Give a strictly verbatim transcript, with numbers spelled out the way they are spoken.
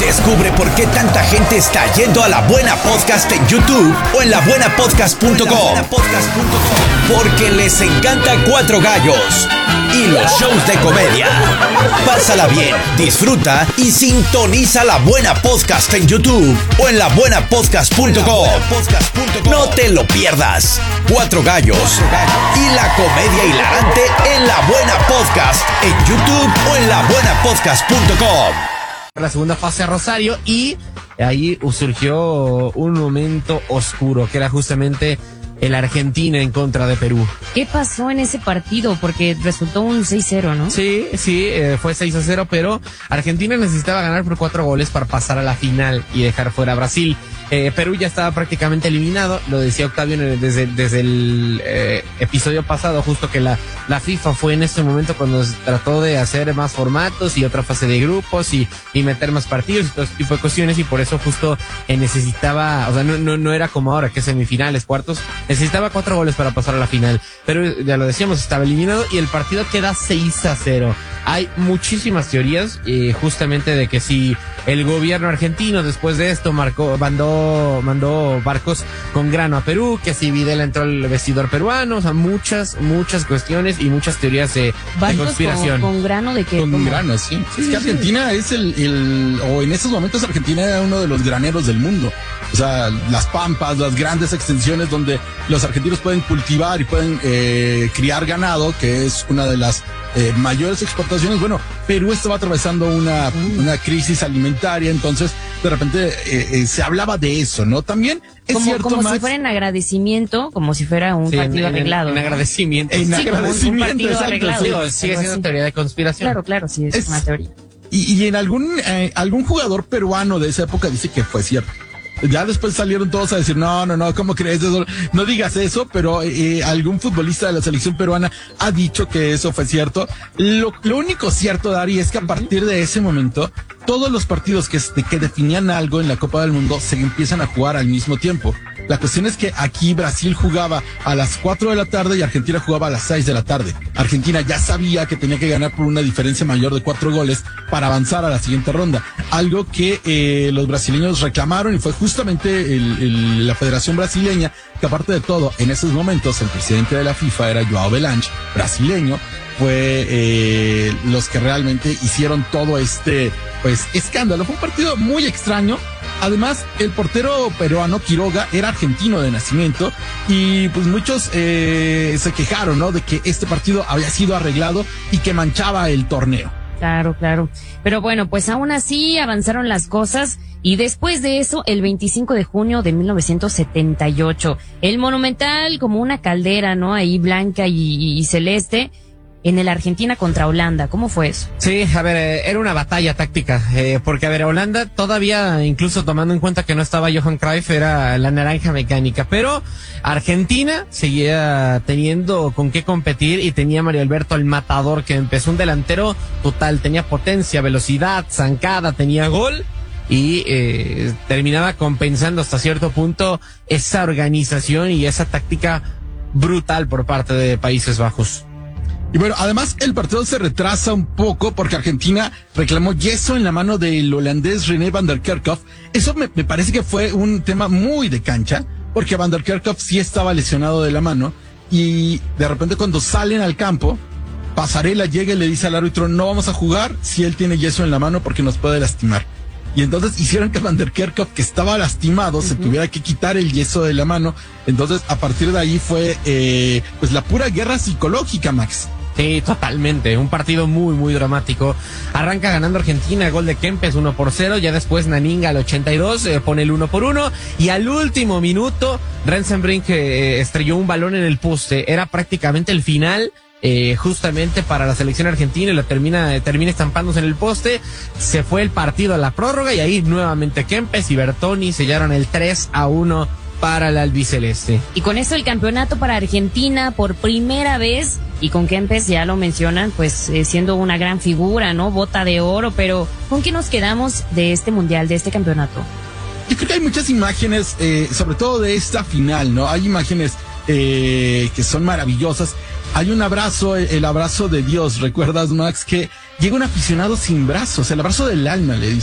Descubre por qué tanta gente está yendo a La Buena Podcast en YouTube o en la buena podcast punto com. Porque les encanta Cuatro Gallos y los shows de comedia. Pásala bien, disfruta y sintoniza La Buena Podcast en YouTube o en la buena podcast punto com. No te lo pierdas. Cuatro Gallos y la comedia hilarante en La Buena Podcast en YouTube o en la buena podcast punto com. La segunda fase a Rosario y ahí surgió un momento oscuro que era justamente el Argentina en contra de Perú. ¿Qué pasó en ese partido? Porque resultó un seis cero, ¿no? Sí, sí, eh, fue seis a cero, pero Argentina necesitaba ganar por cuatro goles para pasar a la final y dejar fuera a Brasil. Eh, Perú ya estaba prácticamente eliminado, lo decía Octavio desde, desde el eh, episodio pasado, justo que la, la FIFA fue en este momento cuando trató de hacer más formatos y otra fase de grupos y, y meter más partidos y todo ese tipo de cuestiones, y por eso justo eh, necesitaba, o sea, no, no, no era como ahora que semifinales, cuartos, necesitaba cuatro goles para pasar a la final, pero ya lo decíamos, estaba eliminado y el partido queda seis a cero. Hay muchísimas teorías, eh, justamente de que si el gobierno argentino después de esto marcó, mandó, mandó barcos con grano a Perú, que si Videla entró al vestidor peruano, o sea, muchas, muchas cuestiones y muchas teorías de, de conspiración. Con, con grano de que... Con ¿cómo? grano, sí. sí es que Argentina sí. es el, el, o en esos momentos Argentina era uno de los graneros del mundo. O sea, las pampas, las grandes extensiones donde los argentinos pueden cultivar y pueden eh, criar ganado, que es una de las eh, mayores exportaciones. Bueno, Perú estaba atravesando una, mm. una crisis alimentaria, entonces de repente eh, eh, se hablaba de eso, ¿no? También es como, cierto, como Max, si fuera en agradecimiento, como si fuera un sí, partido en, arreglado. En, en ¿no? agradecimiento. En sí, agradecimiento, un partido exacto, arreglado. sí. Digo, sigue siendo teoría de conspiración. Claro, claro, sí, es, es una teoría. Y, y en algún, eh, algún jugador peruano de esa época dice que fue cierto. Ya después salieron todos a decir, no, no, no, ¿cómo crees eso? No digas eso, pero eh, algún futbolista de la selección peruana ha dicho que eso fue cierto. Lo, lo único cierto, Dari, es que a partir de ese momento, todos los partidos que, que definían algo en la Copa del Mundo se empiezan a jugar al mismo tiempo. La cuestión es que aquí Brasil jugaba a las cuatro de la tarde y Argentina jugaba a las seis de la tarde. Argentina ya sabía que tenía que ganar por una diferencia mayor de cuatro goles para avanzar a la siguiente ronda. Algo que eh, los brasileños reclamaron y fue justamente el, el, la Federación Brasileña, que aparte de todo, en esos momentos el presidente de la FIFA era João Belange, brasileño, fue eh, los que realmente hicieron todo este pues escándalo. Fue un partido muy extraño. Además, el portero peruano Quiroga era argentino de nacimiento y pues muchos eh, se quejaron, ¿no? De que este partido había sido arreglado y que manchaba el torneo. Claro, claro. Pero bueno, pues aún así avanzaron las cosas y después de eso, el veinticinco de junio de mil novecientos setenta y ocho, el Monumental como una caldera, ¿no? Ahí blanca y, y celeste. En el Argentina contra Holanda, ¿cómo fue eso? Sí, a ver, eh, era una batalla táctica, eh, porque a ver, Holanda todavía, incluso tomando en cuenta que no estaba Johan Cruyff, era la naranja mecánica, pero Argentina seguía teniendo con qué competir y tenía Mario Alberto el matador, que empezó un delantero total, tenía potencia, velocidad, zancada, tenía gol y eh, terminaba compensando hasta cierto punto esa organización y esa táctica brutal por parte de Países Bajos. Y bueno, además el partido se retrasa un poco porque Argentina reclamó yeso en la mano del holandés René van der Kerkhoff. Eso me, me parece que fue un tema muy de cancha, porque van der Kerkhoff sí estaba lesionado de la mano y de repente cuando salen al campo, Pasarela llega y le dice al árbitro, no vamos a jugar si él tiene yeso en la mano porque nos puede lastimar. Y entonces hicieron que Van der Kerkhoff, que estaba lastimado, uh-huh. se tuviera que quitar el yeso de la mano. Entonces, a partir de ahí fue, eh, pues la pura guerra psicológica, Max. Sí, totalmente. Un partido muy, muy dramático. Arranca ganando Argentina, gol de Kempes uno por cero. Ya después Naninga al ochenta y dos eh, pone el uno por uno. Y al último minuto, Rensenbrink eh, estrelló un balón en el poste. Era prácticamente el final. Eh, justamente para la selección argentina y la termina, termina estampándose en el poste. Se fue el partido a la prórroga y ahí nuevamente Kempes y Bertoni sellaron el tres a uno para el albiceleste. Y con eso el campeonato para Argentina por primera vez, y con Kempes ya lo mencionan, pues eh, siendo una gran figura, ¿no? Bota de oro, pero ¿con qué nos quedamos de este mundial, de este campeonato? Yo creo que hay muchas imágenes, eh, sobre todo de esta final, ¿no? Hay imágenes eh, que son maravillosas. Hay un abrazo, el abrazo de Dios, ¿recuerdas, Max? Que llega un aficionado sin brazos, el abrazo del alma, le dice.